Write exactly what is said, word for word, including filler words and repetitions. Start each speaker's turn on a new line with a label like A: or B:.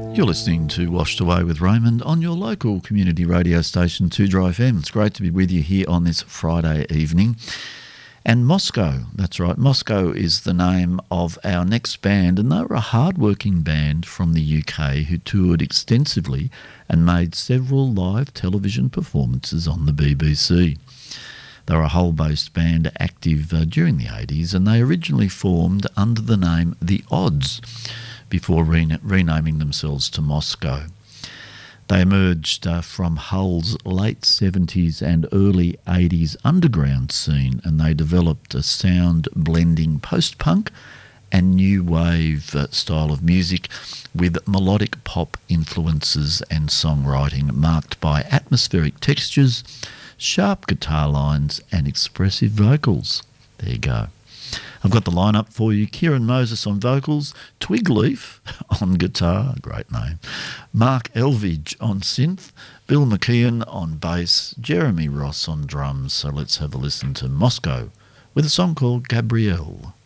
A: You're listening to Washed Away with Raymond on your local community radio station two Drive F M. It's great to be with you here on this Friday evening. And Moscow, that's right, Moscow is the name of our next band, and they were a hard-working band from the U K who toured extensively and made several live television performances on the B B C. They were a Hull-based band active uh, during the eighties, and they originally formed under the name The Odds before rena- renaming themselves to Moscow. They emerged uh, from Hull's late seventies and early eighties underground scene, and they developed a sound blending post-punk and new wave uh, style of music with melodic pop influences and songwriting marked by atmospheric textures, sharp guitar lines and expressive vocals. There you go. I've got the lineup for you. Kieran Moses on vocals, Twigleaf on guitar, great name, Mark Elvidge on synth, Bill McKeon on bass, Jeremy Ross on drums. So let's have a listen to Moscow with a song called Gabrielle.